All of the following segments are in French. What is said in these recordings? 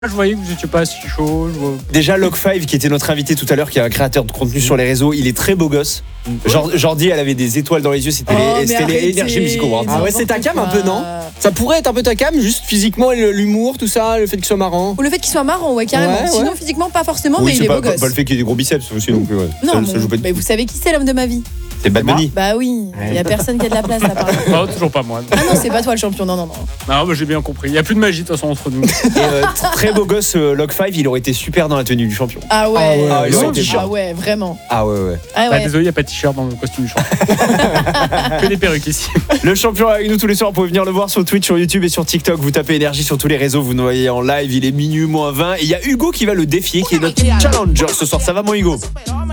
Je voyais que vous n'étiez pas si chaud. Déjà, Log5, qui était notre invité tout à l'heure, qui est un créateur de contenu sur les réseaux, il est très beau gosse. Jordi, elle avait des étoiles dans les yeux, c'était les Energy Music Awards. Ah ouais, c'est ta cam un peu, non? Ça pourrait être un peu ta cam, juste physiquement, l'humour, tout ça, le fait qu'il soit marrant. Ou le fait qu'il soit marrant, ouais, carrément. Ouais, Sinon, ouais. physiquement, pas forcément, Oui, mais il est beau gosse. pas le fait qu'il ait des gros biceps aussi non plus. Ouais. Non, ça joue pas du mais tout. vous savez qui c'est l'homme de ma vie? C'est Bad Bunny. Bah oui, il y a personne qui a de la place là par exemple. Non, toujours pas moi. Ah non, c'est pas toi le champion, non. Non, bah, j'ai bien compris. Il n'y a plus de magie de toute façon entre nous. Et très beau gosse, Log5, il aurait été super dans la tenue du champion. Ah ouais, Ah, il aurait été ah ouais, vraiment. Ah ouais. Ah Bah, ouais. désolé, il n'y a pas de t-shirt dans le costume du champion. Que des perruques ici. Le champion est avec nous tous les soirs, vous pouvez venir le voir sur Twitch, sur YouTube et sur TikTok. Vous tapez énergie sur tous les réseaux, vous nous voyez en live, il est minuit moins 20. Et il y a Hugo qui va le défier, qui est notre challenger ce soir. Ça va mon Hugo?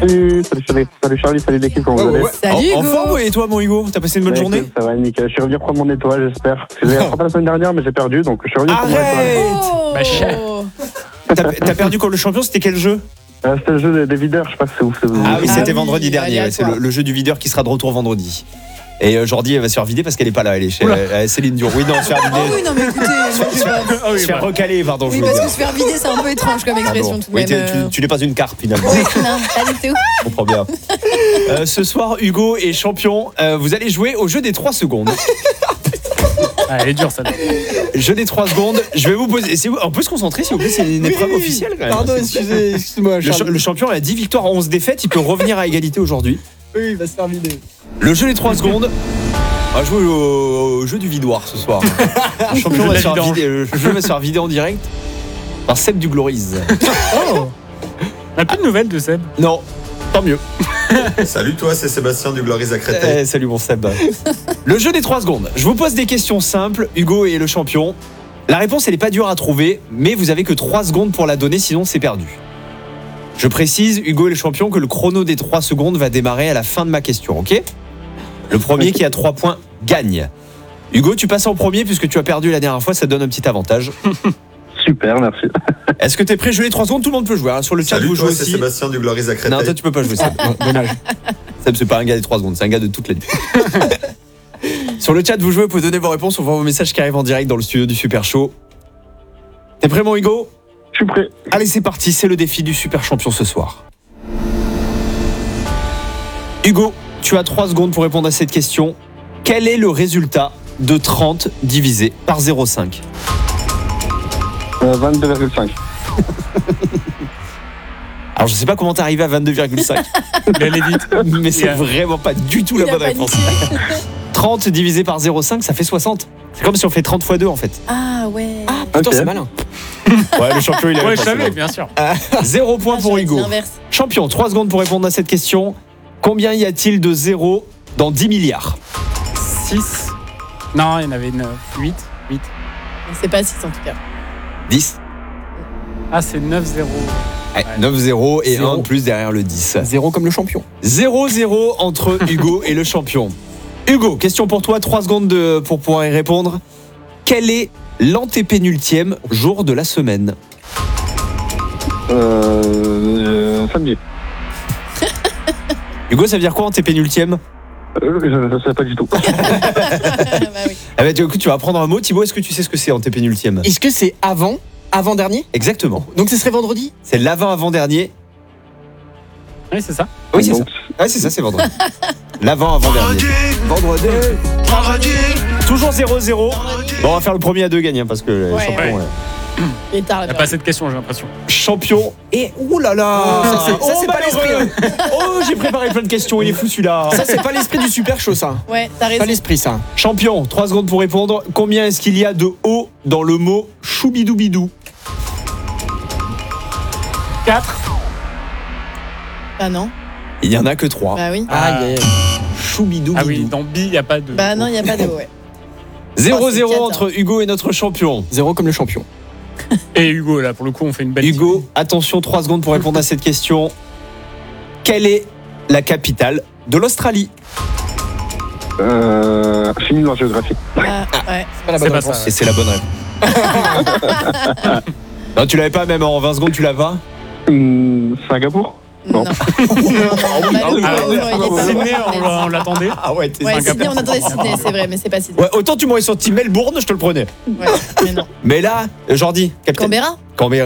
Salut Charlie, salut l'équipe, comment vous allez? Salut En Hugo. forme et toi mon Hugo? T'as passé une bonne journée? Ça va nickel, je suis revenu prendre mon étoile, j'espère. Parce que j'ai rattrapé la semaine dernière, mais j'ai perdu, donc je suis revenu prendre mon étoile. Arrête! Oh. Bah, cher. T'as perdu contre le champion, c'était quel jeu? C'était le jeu des videurs, je sais pas si c'est ouf. Ah oui, Ah c'était oui, vendredi dernier, ouais, c'est aléatoire. le jeu du videur qui sera de retour vendredi. Et Jordi, elle va se faire vider parce qu'elle est pas là, elle est chez Céline Dion. Oui, non, se faire Ah vider. oui, non mais écoutez, moi, je sais pas. Ah oui, Se faire bah. recaler, pardon, Oui, je veux parce dire. que se faire vider, c'est un peu étrange comme expression Pardon. tout de Oui, même. tu n'es pas une carte finalement. Oui, non, pas du tout. Je comprends bien. Ce soir, Hugo est champion. Vous allez jouer au jeu des 3 secondes. Ah, elle est dure, ça. Jeu des 3 secondes. Je vais vous poser. On peut se concentrer, s'il vous plaît, c'est une épreuve officielle quand même. Pardon, excuse-moi, Charles. Le champion a 10 victoires, 11 défaites. Il peut revenir à égalité aujourd'hui. Oui, il va se faire vider. Le jeu des 3 secondes. On va jouer au jeu du vidoir ce soir. Le champion Le jeu va de se faire la vidange. vider. Le jeu va se faire vider en direct par Seb du Glories. On n'a plus de nouvelles de Seb. Non, tant mieux. Salut toi, c'est Sébastien du Glories à Créteil. Salut mon Seb. Le jeu des 3 secondes. Je vous pose des questions simples. Hugo est le champion. La réponse, elle n'est pas dure à trouver, mais vous avez que 3 secondes pour la donner, sinon c'est perdu. Je précise, Hugo est le champion, que le chrono des 3 secondes va démarrer à la fin de ma question, ok? Le premier qui a 3 points gagne. Hugo, tu passes en premier puisque tu as perdu la dernière fois, ça te donne un petit avantage. Super, merci. Est-ce que t'es prêt? Jeu les 3 secondes, tout le monde peut jouer. Hein. Sur le chat, Salut vous toi, jouez c'est aussi. Sébastien du Glories à Non, Créteil. toi tu peux pas jouer Seb. Dommage. Seb, c'est pas un gars des 3 secondes, c'est un gars de toute la nuit. Sur le chat, vous jouez, vous pouvez donner vos réponses, on voit vos messages qui arrivent en direct dans le studio du Super Show. T'es prêt mon Hugo? Je suis prêt. Allez, c'est parti, c'est le défi du Super Champion ce soir. Hugo, tu as 3 secondes pour répondre à cette question. Quel est le résultat de 30 divisé par 0,5? 22,5. Alors je sais pas comment t'es arrivé à 22,5, Mais elle est vite. mais c'est Yeah. vraiment pas du tout la Il a bonne réponse. paniqué. 30 divisé par 0,5, ça fait 60. C'est comme si on fait 30 x 2 en fait. Ah ouais. Ah, putain, Ok. c'est malin. Ouais, le champion il a Ouais, je savais, bien sûr. 0 point Ah, pour j'aurais dit Hugo. l'inverse. Champion, 3 secondes pour répondre à cette question. Combien y a-t-il de zéros dans 10 milliards? 6. Non, il y en avait 9. 8. C'est pas 6 en tout cas. 10. Ah, c'est 9-0. Ouais, 9-0 et 1 Zéro. de plus derrière le 10. 0 comme le champion. 0-0 entre Hugo et le champion. Hugo, question pour toi, 3 secondes pour pouvoir y répondre. Quel est l'antépénultième jour de la semaine? Samedi. Hugo, ça veut dire quoi antépénultième? Je sais pas du tout. Bah oui. Ah bah, écoute, tu vas apprendre un mot. Thibaut, est-ce que tu sais ce que c'est antépénultième? Est-ce que c'est avant-dernier? Exactement. Donc ce serait vendredi? C'est l'avant-avant-dernier. Oui, c'est ça. Oui, c'est ça. Donc, Ouais, c'est ça, c'est vendredi. L'avant-avant-dernier. Vendredi. Toujours 0-0. Bon, on va faire le premier à 2 gagnants parce que le Ouais. champion. Ouais. Il est tard Il n'y là. a pas assez de questions, j'ai l'impression. Champion. Et ouh là là. Ça, c'est pas malheureux. Oh, j'ai préparé plein de questions. Il est fou celui-là. Ça, c'est pas l'esprit du super show, ça. Ouais, t'as Pas raison. l'esprit, ça. Champion. 3 secondes pour répondre. Combien est-ce qu'il y a de O dans le mot choubidoubidou? 4. Bah non. Il y en a que 3. Bah oui. Aïe, aïe, aïe. Choubidoubidou. Ah oui, dans B, il n'y a pas de. Bah non, il n'y a pas de ouais. 0-0 Oh, c'est quatre, entre Hugo et notre champion. 0 comme le champion. Et Hugo, là, pour le coup, on fait une belle. Hugo, attention, 3 secondes pour répondre à cette question. Quelle est la capitale de l'Australie? je suis nul en géographie. Ah, ouais. C'est pas la C'est bonne pas réponse. ça. Et c'est la bonne réponse. Non, tu l'avais pas, même en 20 secondes, tu l'as pas? Singapour. Non. Bah, Sydney, on l'attendait. Ah ouais, t'es Ouais, un Sydney, on attendait Sydney, c'est vrai, mais c'est pas Sydney. Ouais, autant tu m'aurais sorti Melbourne, je te le prenais. Ouais, mais non. Mais là, Jordi, capitaine. Canberra Canberra.